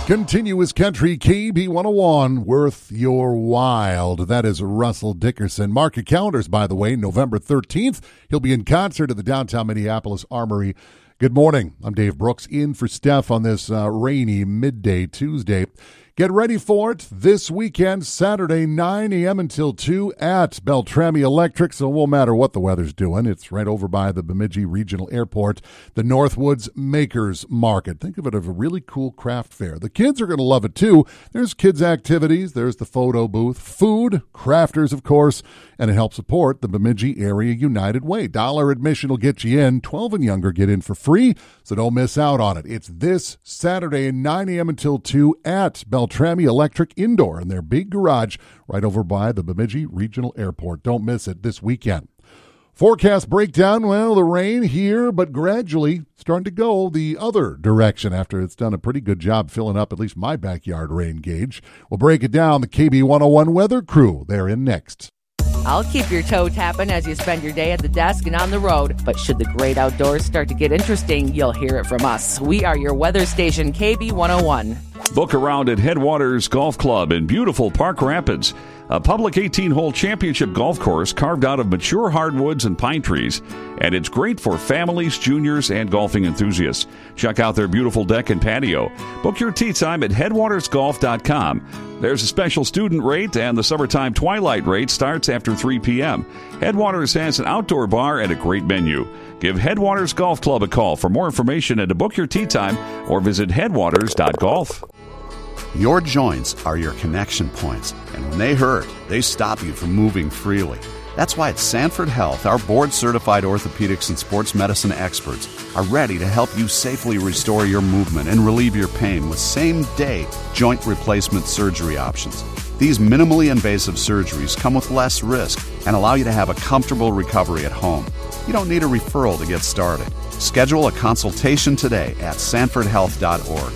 Continuous Country KB101, worth your wild. That is Russell Dickerson. Mark your calendars, by the way, November 13th. He'll be in concert at the downtown Minneapolis Armory. Good morning. I'm Dave Brooks, in for Steph on this rainy midday Tuesday. Get ready for it this weekend, Saturday, 9 a.m. until 2 at Beltrami Electric. So it won't matter what the weather's doing. It's right over by the Bemidji Regional Airport, the Northwoods Makers Market. Think of it as a really cool craft fair. The kids are going to love it, too. There's kids' activities. There's the photo booth, food, crafters, of course, and it helps support the Bemidji Area United Way. $1 admission will get you in. 12 and younger get in for free, so don't miss out on it. It's this Saturday, 9 a.m. until 2 at Beltrami Electric Indoor in their big garage right over by the Bemidji Regional Airport. Don't miss it this weekend. Forecast breakdown, well, the rain here, but gradually starting to go the other direction after it's done a pretty good job filling up at least my backyard rain gauge. We'll break it down. The KB101 weather crew, they're in next. I'll keep your toe tapping as you spend your day at the desk and on the road. But should the great outdoors start to get interesting, you'll hear it from us. We are your weather station, KB101. Book around at Headwaters Golf Club in beautiful Park Rapids. A public 18-hole championship golf course carved out of mature hardwoods and pine trees. And it's great for families, juniors, and golfing enthusiasts. Check out their beautiful deck and patio. Book your tee time at headwatersgolf.com. There's a special student rate, and the summertime twilight rate starts after 3 p.m. Headwaters has an outdoor bar and a great menu. Give Headwaters Golf Club a call for more information and to book your tee time, or visit headwaters.golf. Your joints are your connection points, and when they hurt, they stop you from moving freely. That's why at Sanford Health, our board-certified orthopedics and sports medicine experts are ready to help you safely restore your movement and relieve your pain with same-day joint replacement surgery options. These minimally invasive surgeries come with less risk and allow you to have a comfortable recovery at home. You don't need a referral to get started. Schedule a consultation today at sanfordhealth.org.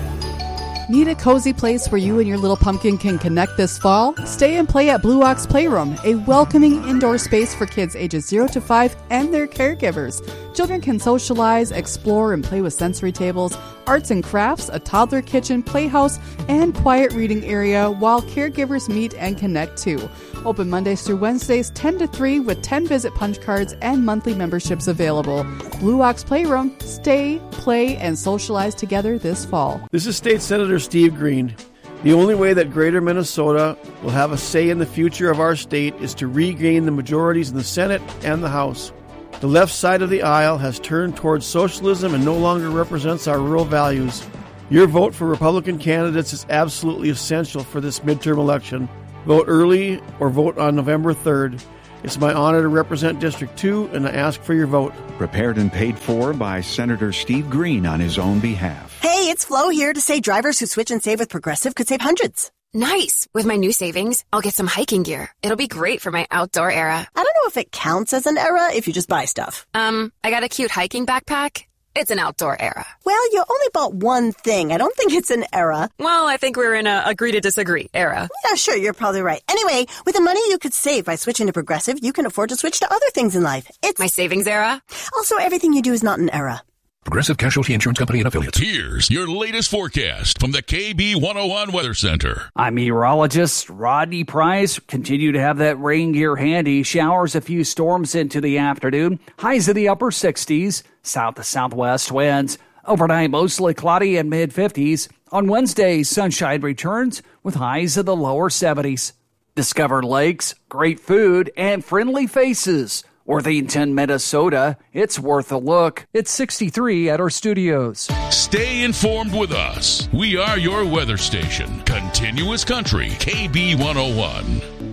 Need a cozy place where you and your little pumpkin can connect this fall? Stay and play at Blue Ox Playroom, a welcoming indoor space for kids ages 0 to 5 and their caregivers. Children can socialize, explore, and play with sensory tables, arts and crafts, a toddler kitchen, playhouse, and quiet reading area while caregivers meet and connect too. Open Mondays through Wednesdays 10 to 3 with 10 visit punch cards and monthly memberships available. Blue Ox Playroom. Stay, play, and socialize together this fall. This is State Senator Steve Green. The only way that Greater Minnesota will have a say in the future of our state is to regain the majorities in the Senate and the House. The left side of the aisle has turned towards socialism and no longer represents our rural values. Your vote for Republican candidates is absolutely essential for this midterm election. Vote early or vote on November 3rd. It's my honor to represent District 2, and I ask for your vote. Prepared and paid for by Senator Steve Green on his own behalf. Hey, it's Flo here to say drivers who switch and save with Progressive could save hundreds. Nice! With my new savings, I'll get some hiking gear. It'll be great for my outdoor era. I don't know if it counts as an era if you just buy stuff. I got a cute hiking backpack. It's an outdoor era. Well, you only bought one thing. I don't think it's an era. Well, I think we're in a agree to disagree era. Yeah, sure, you're probably right. Anyway, with the money you could save by switching to Progressive, you can afford to switch to other things in life. It's my savings era. Also, everything you do is not an era. Progressive Casualty Insurance Company and Affiliates. Here's your latest forecast from the KB101 Weather Center. I'm meteorologist Rodney Price. Continue to have that rain gear handy. Showers, a few storms into the afternoon. Highs in the upper 60s. South to southwest winds. Overnight, mostly cloudy and mid-50s. On Wednesday, sunshine returns with highs in the lower 70s. Discover lakes, great food, and friendly faces. Worthington, Minnesota. It's worth a look. It's 63 at our studios. Stay informed with us. We are your weather station. Continuous Country, KB101.